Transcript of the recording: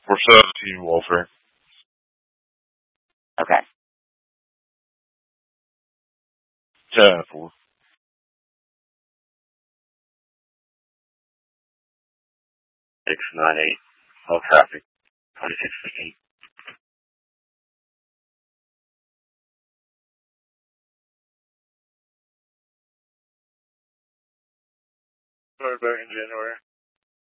For 17 Welfare. Okay. 10-4. 698. All traffic. 2615. Back in January.